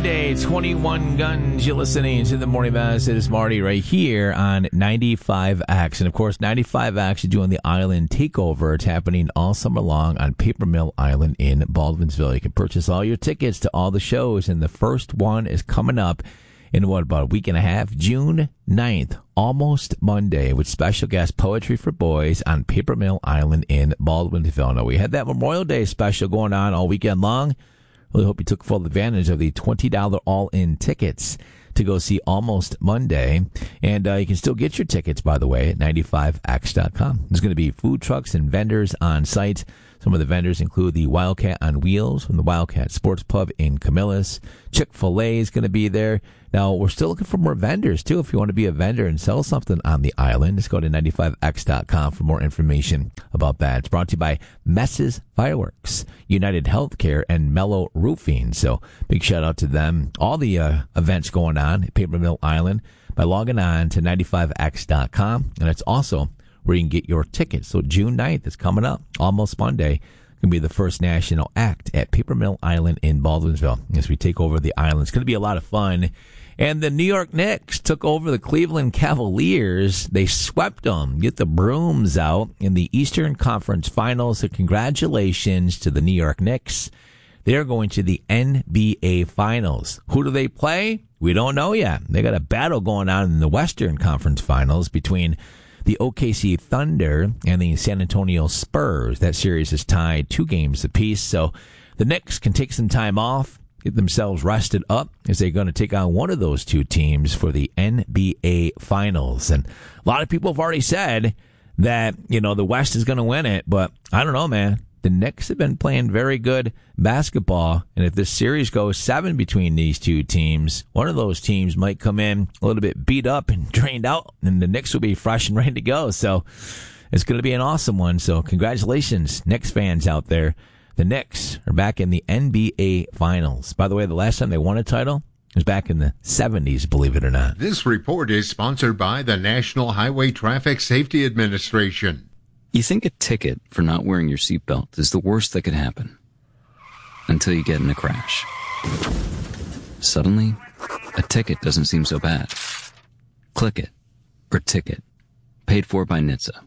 Monday, 21 Guns. You're listening to the Morning Buzz. It is Marty right here on 95X. And, of course, 95X is doing the Island Takeover. It's happening all summer long on Paper Mill Island in Baldwinsville. You can purchase all your tickets to all the shows, and the first one is coming up in, about a week and a half, June 9th, almost Monday, with special guest Poetry for Boys on Paper Mill Island in Baldwinsville. Now, we had that Memorial Day special going on all weekend long. Really hope you took full advantage of the $20 all-in tickets to go see Almost Monday. And you can still get your tickets, by the way, at 95x.com. There's going to be food trucks and vendors on site. Some of the vendors include the Wildcat on Wheels from the Wildcat Sports Pub in Camillus. Chick-fil-A is going to be there. Now, we're still looking for more vendors, too. If you want to be a vendor and sell something on the island, just go to 95x.com for more information about that. It's brought to you by Mess's Fireworks, United Healthcare, and Mellow Roofing. So, big shout out to them. All the events going on at Paper Mill Island by logging on to 95x.com. And it's also where you can get your tickets. So, June 9th is coming up, almost Monday. Going to be the first national act at Paper Mill Island in Baldwinsville as we take over the island. It's going to be a lot of fun. And the New York Knicks took over the Cleveland Cavaliers. They swept them. Get the brooms out in the Eastern Conference Finals. So congratulations to the New York Knicks. They're going to the NBA Finals. Who do they play? We don't know yet. They got a battle going on in the Western Conference Finals between the OKC Thunder and the San Antonio Spurs. That series is tied 2 games apiece. So the Knicks can take some time off, get themselves rested up, as they're going to take on one of those 2 teams for the NBA Finals. And a lot of people have already said that, the West is going to win it, but I don't know, man. The Knicks have been playing very good basketball, and if this series goes 7 between these 2 teams, one of those teams might come in a little bit beat up and drained out, and the Knicks will be fresh and ready to go. So it's going to be an awesome one. So congratulations, Knicks fans out there. The Knicks are back in the NBA Finals. By the way, the last time they won a title was back in the 70s, believe it or not. This report is sponsored by the National Highway Traffic Safety Administration. You think a ticket for not wearing your seatbelt is the worst that could happen until you get in a crash. Suddenly, a ticket doesn't seem so bad. Click it or ticket. Paid for by NHTSA.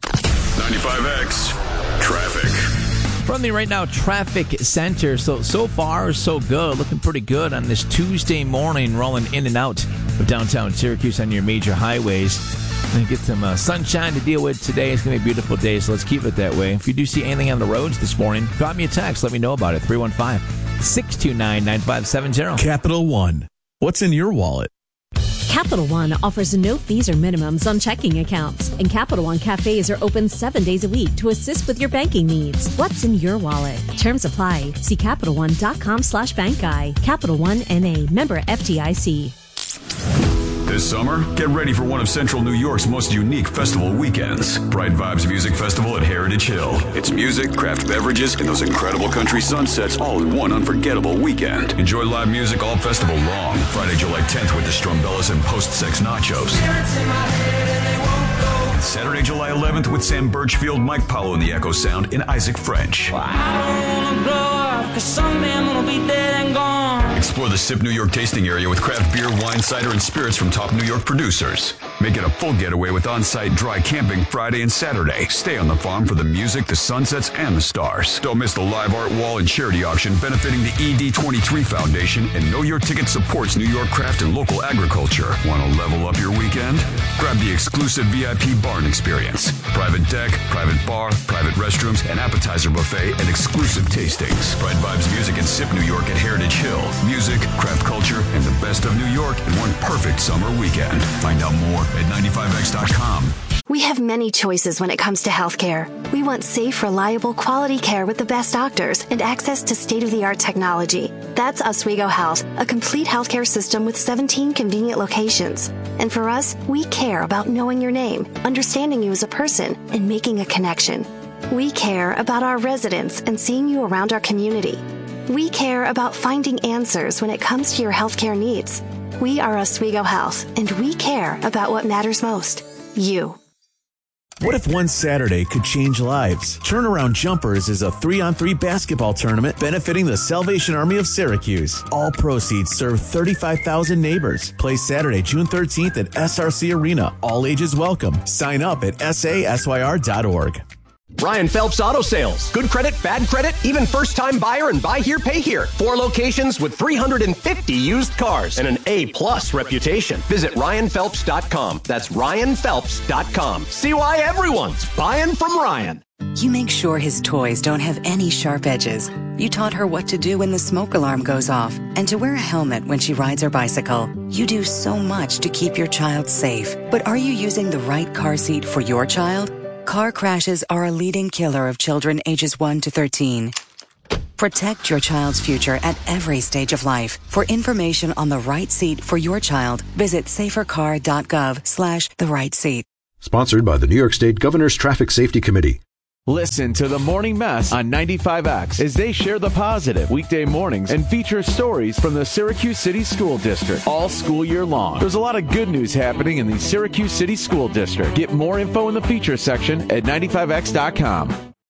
95X Traffic. From the Right Now Traffic Center. So far, so good. Looking pretty good on this Tuesday morning, rolling in and out of downtown Syracuse on your major highways. Going to get some sunshine to deal with today. It's going to be a beautiful day, so let's keep it that way. If you do see anything on the roads this morning, drop me a text. Let me know about it. 315-629-9570. Capital One. What's in your wallet? Capital One offers no fees or minimums on checking accounts, and Capital One cafes are open 7 days a week to assist with your banking needs. What's in your wallet? Terms apply. See CapitalOne.com/bankguy. Capital One N.A. Member FDIC. This summer, get ready for one of Central New York's most unique festival weekends. Bright Vibes Music Festival at Heritage Hill. It's music, craft beverages, and those incredible country sunsets all in one unforgettable weekend. Enjoy live music all festival long. Friday, July 10th with the Strumbellas and Post-Sex Nachos. And Saturday, July 11th with Sam Birchfield, Mike Paulo and the Echo Sound, and Isaac French. Well, I don't wanna grow up, 'cause someday I'm gonna be dead and gone. Explore the Sip New York tasting area with craft beer, wine, cider, and spirits from top New York producers. Make it a full getaway with on-site dry camping Friday and Saturday. Stay on the farm for the music, the sunsets, and the stars. Don't miss the live art wall and charity auction benefiting the ED23 Foundation, and Know Your Ticket supports New York craft and local agriculture. Want to level up your weekend? Grab the exclusive VIP barn experience. Private deck, private bar, private restrooms, an appetizer buffet, and exclusive tastings. Bright Vibes Music and Sip New York at Heritage Hill. Music, craft culture, and the best of New York in one perfect summer weekend. Find out more at 95x.com. We have many choices when it comes to healthcare. We want safe, reliable, quality care with the best doctors and access to state-of-the-art technology. That's Oswego Health, a complete healthcare system with 17 convenient locations. And for us, we care about knowing your name, understanding you as a person, and making a connection. We care about our residents and seeing you around our community. We care about finding answers when it comes to your healthcare needs. We are Oswego Health, and we care about what matters most. You. What if one Saturday could change lives? Turnaround Jumpers is a 3-on-3 basketball tournament benefiting the Salvation Army of Syracuse. All proceeds serve 35,000 neighbors. Play Saturday, June 13th at SRC Arena. All ages welcome. Sign up at sasyr.org. Ryan Phelps Auto Sales. Good credit, bad credit, even first-time buyer and buy here, pay here. 4 locations with 350 used cars and an A-plus reputation. Visit RyanPhelps.com. That's RyanPhelps.com. See why everyone's buying from Ryan. You make sure his toys don't have any sharp edges. You taught her what to do when the smoke alarm goes off and to wear a helmet when she rides her bicycle. You do so much to keep your child safe. But are you using the right car seat for your child? Car crashes are a leading killer of children ages 1 to 13. Protect your child's future at every stage of life. For information on the right seat for your child, visit safercar.gov/the right seat. Sponsored by the New York State Governor's Traffic Safety Committee. Listen to The Morning Mess on 95X as they share the positive weekday mornings and feature stories from the Syracuse City School District all school year long. There's a lot of good news happening in the Syracuse City School District. Get more info in the feature section at 95x.com.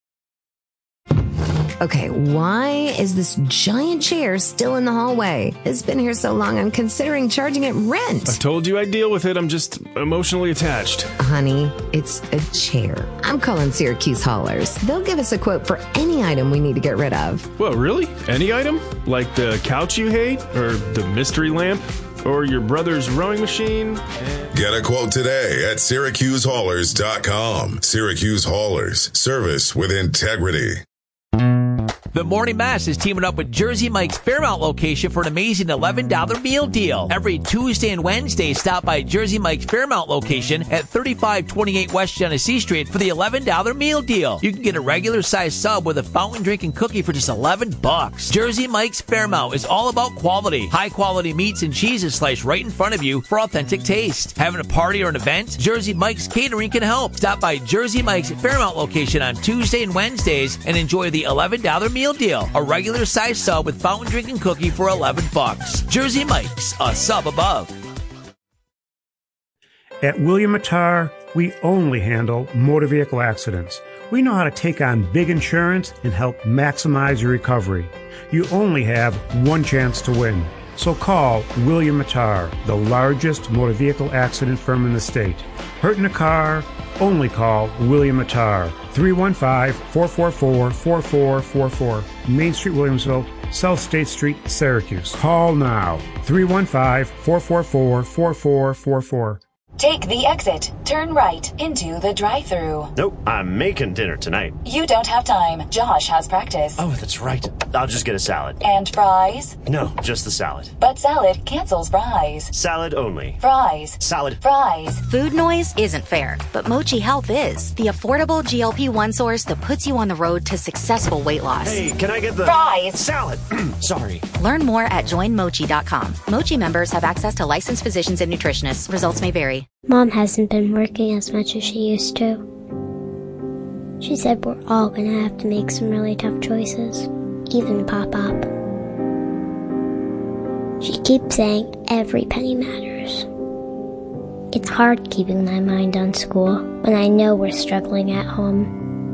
Okay, why is this giant chair still in the hallway? It's been here so long, I'm considering charging it rent. I told you I'd deal with it. I'm just emotionally attached. Honey, it's a chair. I'm calling Syracuse Haulers. They'll give us a quote for any item we need to get rid of. Whoa, really? Any item? Like the couch you hate? Or the mystery lamp? Or your brother's rowing machine? Get a quote today at SyracuseHaulers.com. Syracuse Haulers. Service with integrity. The Morning Mass is teaming up with Jersey Mike's Fairmount location for an amazing $11 meal deal. Every Tuesday and Wednesday, stop by Jersey Mike's Fairmount location at 3528 West Genesee Street for the $11 meal deal. You can get a regular size sub with a fountain drink and cookie for just $11. Jersey Mike's Fairmount is all about quality. High quality meats and cheeses sliced right in front of you for authentic taste. Having a party or an event? Jersey Mike's Catering can help. Stop by Jersey Mike's Fairmount location on Tuesday and Wednesdays and enjoy the $11 meal deal. A regular size sub with fountain drink and cookie for $11. Jersey Mike's, a sub above. At William Mattar, we only handle motor vehicle accidents. We know how to take on big insurance and help maximize your recovery. You only have one chance to win. So call William Mattar, the largest motor vehicle accident firm in the state. Hurt in a car? Only call William Mattar. 315-444-4444. Main Street, Williamsville, South State Street, Syracuse. Call now. 315-444-4444. Take the exit. Turn right into the drive-thru. Nope, I'm making dinner tonight. You don't have time. Josh has practice. Oh, that's right. I'll just get a salad. And fries? No, just the salad. But salad cancels fries. Salad only. Fries. Salad. Fries. Food noise isn't fair, but Mochi Health is. The affordable GLP-1 source that puts you on the road to successful weight loss. Hey, can I get the fries? Salad. Sorry. Learn more at joinmochi.com. Mochi members have access to licensed physicians and nutritionists. Results may vary. Mom hasn't been working as much as she used to. She said we're all gonna have to make some really tough choices, even Pop-Pop. She keeps saying every penny matters. It's hard keeping my mind on school when I know we're struggling at home.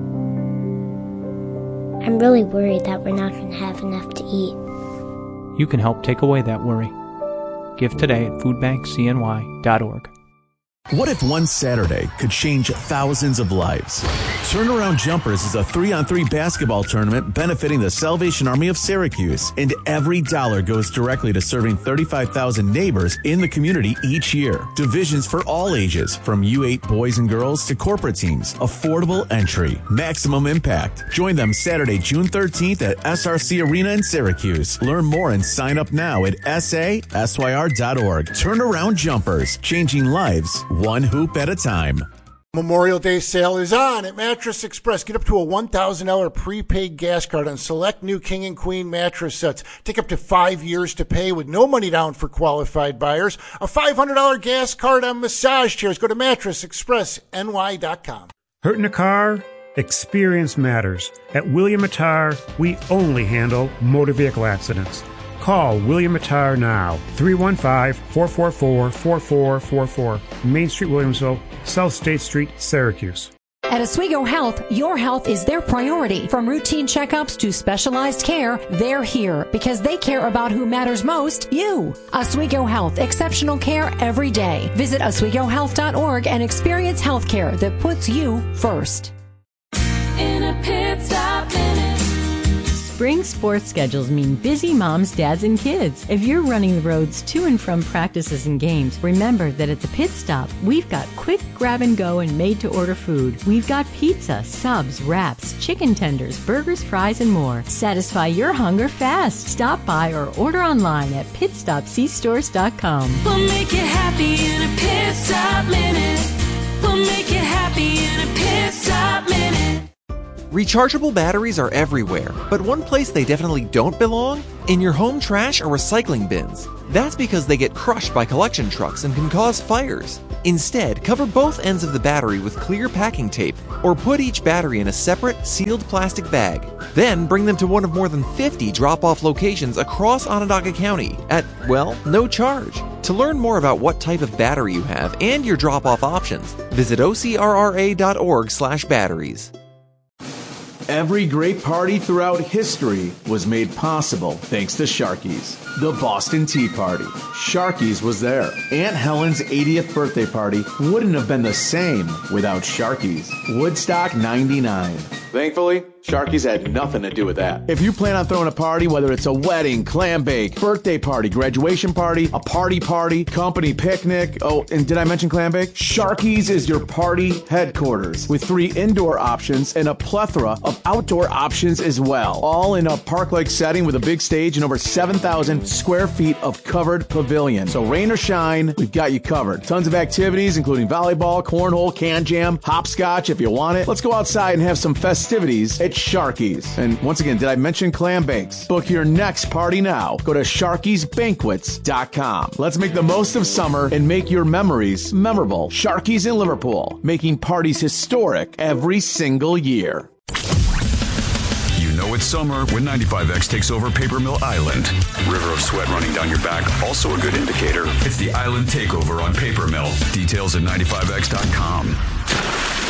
I'm really worried that we're not gonna have enough to eat. You can help take away that worry. Give today at foodbankcny.org. What if one Saturday could change thousands of lives? Turnaround Jumpers is a 3-on-3 basketball tournament benefiting the Salvation Army of Syracuse, and every dollar goes directly to serving 35,000 neighbors in the community each year. Divisions for all ages, from U8 boys and girls to corporate teams. Affordable entry, maximum impact. Join them Saturday, June 13th at SRC Arena in Syracuse. Learn more and sign up now at sasyr.org. Turnaround Jumpers, changing lives one hoop at a time. Memorial Day sale is on at Mattress Express. Get up to a $1,000 prepaid gas card on select new King and Queen mattress sets. Take up to 5 years to pay with no money down for qualified buyers. A $500 gas card on massage chairs. Go to mattressexpressny.com. Hurt in a car? Experience matters. At William Mattar, we only handle motor vehicle accidents. Call William Mattar now. 315-444-4444. Main Street, Williamsville, South State Street, Syracuse. At Oswego Health, your health is their priority. From routine checkups to specialized care, they're here because they care about who matters most, you. Oswego Health, exceptional care every day. Visit OswegoHealth.org and experience health care that puts you first. In a pit stop minute. Spring sports schedules mean busy moms, dads, and kids. If you're running the roads to and from practices and games, remember that at the pit stop, we've got quick grab and go and made to order food. We've got pizza, subs, wraps, chicken tenders, burgers, fries, and more. Satisfy your hunger fast. Stop by or order online at pitstopcstores.com. We'll make you happy in a pit stop minute. We'll make you happy in a pit stop minute. Rechargeable batteries are everywhere, but one place they definitely don't belong? In your home trash or recycling bins. That's because they get crushed by collection trucks and can cause fires. Instead, cover both ends of the battery with clear packing tape or put each battery in a separate, sealed plastic bag. Then bring them to one of more than 50 drop-off locations across Onondaga County at, well, no charge. To learn more about what type of battery you have and your drop-off options, visit ocrra.org/batteries. Every great party throughout history was made possible thanks to Sharky's. The Boston Tea Party. Sharky's was there. Aunt Helen's 80th birthday party wouldn't have been the same without Sharky's. Woodstock 99. Thankfully, Sharky's had nothing to do with that. If you plan on throwing a party, whether it's a wedding, clam bake, birthday party, graduation party, a party, company picnic, oh, and did I mention clam bake? Sharky's is your party headquarters with 3 indoor options and a plethora of outdoor options as well. All in a park-like setting with a big stage and over 7,000 square feet of covered pavilion. So rain or shine, we've got you covered. Tons of activities, including volleyball, cornhole, can jam, hopscotch if you want it. Let's go outside and have some festivities at Sharky's. And once again, did I mention clam bakes? Book your next party now. Go to Sharky'sBanquets.com. Let's make the most of summer and make your memories memorable. Sharky's in Liverpool, making parties historic every single year. You know it's summer when 95X takes over Paper Mill Island. River of sweat running down your back, also a good indicator. It's the Island Takeover on Paper Mill. Details at 95X.com.